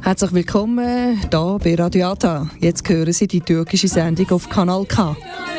Herzlich willkommen hier bei Radio Ata. Jetzt hören Sie die türkische Sendung auf Kanal K.